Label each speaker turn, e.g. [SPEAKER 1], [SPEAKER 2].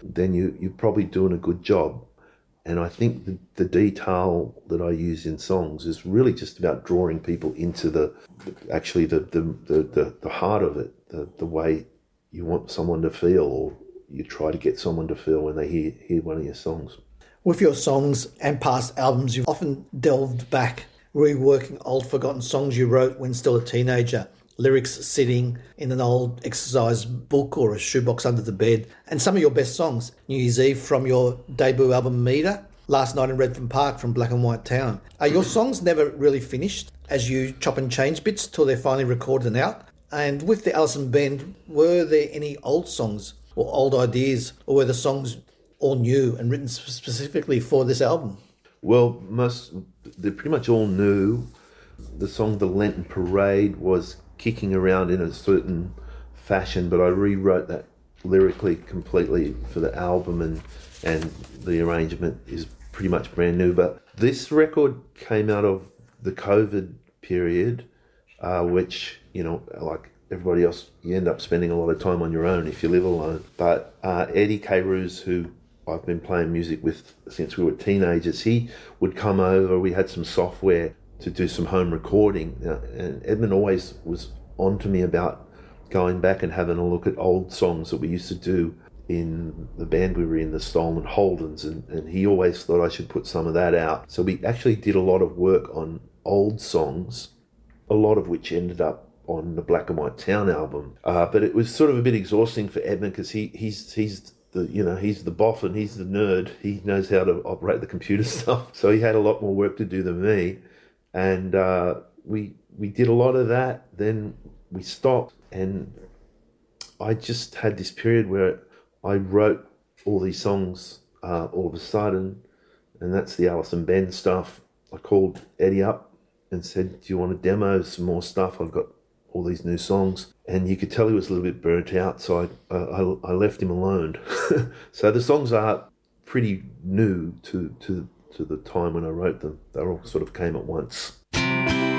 [SPEAKER 1] then you're probably doing a good job. And I think the detail that I use in songs is really just about drawing people into the heart of it, the way you want someone to feel, or you try to get someone to feel when they hear one of your songs.
[SPEAKER 2] With your songs and past albums, you've often delved back, reworking old forgotten songs you wrote when still a teenager. Lyrics sitting in an old exercise book or a shoebox under the bed. And some of your best songs, New Year's Eve from your debut album Meter, Last Night in Redfern Park from Black and White Town. Your songs never really finished as you chop and change bits till they're finally recorded and out. And with the Allison Band, were there any old songs or old ideas, or were the songs all new and written specifically for this album?
[SPEAKER 1] Well, they're pretty much all new. The song The Lenten Parade was kicking around in a certain fashion, but I rewrote that lyrically completely for the album, and the arrangement is pretty much brand new. But this record came out of the COVID period, which, like everybody else, you end up spending a lot of time on your own if you live alone. But Eddie K. Roos, who I've been playing music with since we were teenagers, he would come over. We had some software to do some home recording, and Edmund always was on to me about going back and having a look at old songs that we used to do in the band we were in, the Stolen Holdens, and he always thought I should put some of that out. So we actually did a lot of work on old songs, a lot of which ended up on the Black and White Town album. But it was sort of a bit exhausting for Edmund, because he's the boff and he's the nerd. He knows how to operate the computer stuff. So he had a lot more work to do than me. And we did a lot of that. Then we stopped, and I just had this period where I wrote all these songs all of a sudden, and that's the Allison Ben stuff. I called Eddie up and said, do you want to demo some more stuff? I've got all these new songs. And you could tell he was a little bit burnt out, so I left him alone. So the songs are pretty new to the time when I wrote them. They all sort of came at once.